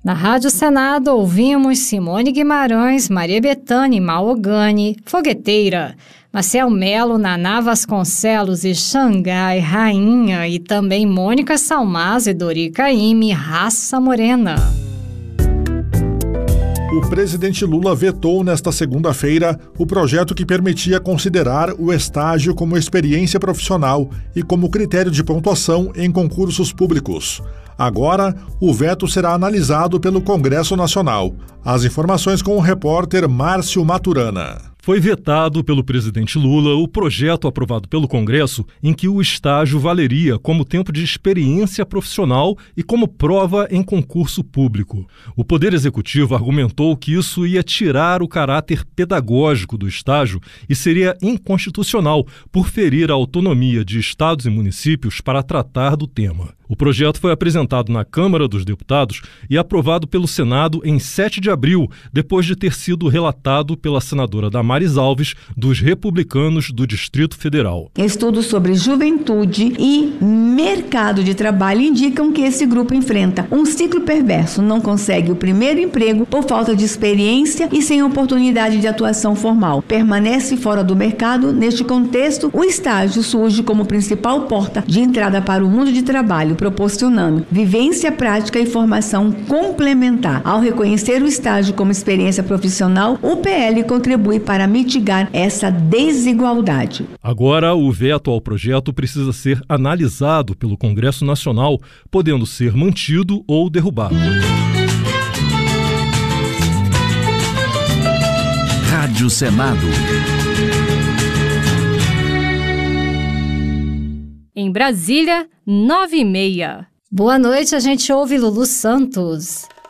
Na Rádio Senado ouvimos Simone Guimarães, Maria Bethânia Malogani, Fogueteira, Marcel Melo, Naná Vasconcelos e Xangai Rainha, e também Mônica Salmaz e Dori Caymmi, Raça Morena. O presidente Lula vetou nesta segunda-feira o projeto que permitia considerar o estágio como experiência profissional e como critério de pontuação em concursos públicos. Agora, o veto será analisado pelo Congresso Nacional. As informações com o repórter Márcio Maturana. Foi vetado pelo presidente Lula o projeto aprovado pelo Congresso em que o estágio valeria como tempo de experiência profissional e como prova em concurso público. O Poder Executivo argumentou que isso ia tirar o caráter pedagógico do estágio e seria inconstitucional por ferir a autonomia de estados e municípios para tratar do tema. O projeto foi apresentado na Câmara dos Deputados e aprovado pelo Senado em 7 de abril, depois de ter sido relatado pela senadora Damares Alves, dos Republicanos do Distrito Federal. Estudos sobre juventude e mercado de trabalho indicam que esse grupo enfrenta um ciclo perverso, não consegue o primeiro emprego por falta de experiência e sem oportunidade de atuação formal. Permanece fora do mercado. Neste contexto, o estágio surge como principal porta de entrada para o mundo de trabalho, proporcionando vivência prática e formação complementar. Ao reconhecer o estágio como experiência profissional, o PL contribui para mitigar essa desigualdade. Agora, o veto ao projeto precisa ser analisado pelo Congresso Nacional, podendo ser mantido ou derrubado. Rádio Senado. Em Brasília, 9h30. Boa noite, a gente ouve Lulu Santos.